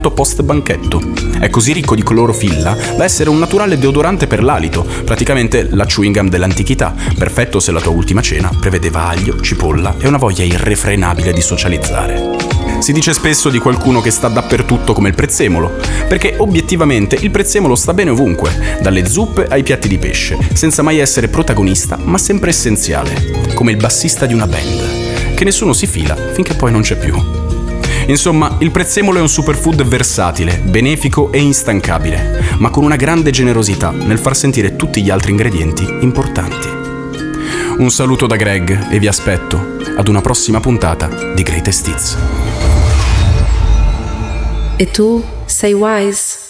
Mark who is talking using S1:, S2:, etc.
S1: post banchetto. È così ricco di clorofilla da essere un naturale deodorante per l'alito, praticamente la chewing gum dell'antichità, perfetto se la tua ultima cena prevedeva aglio, cipolla e una voglia irrefrenabile di socializzare. Si dice spesso di qualcuno che sta dappertutto come il prezzemolo, perché obiettivamente il prezzemolo sta bene ovunque, dalle zuppe ai piatti di pesce, senza mai essere protagonista ma sempre essenziale, come il bassista di una band, che nessuno si fila finché poi non c'è più. Insomma, il prezzemolo è un superfood versatile, benefico e instancabile, ma con una grande generosità nel far sentire tutti gli altri ingredienti importanti. Un saluto da Greg e vi aspetto ad una prossima puntata di Greatest Hits.
S2: E tu sei wise?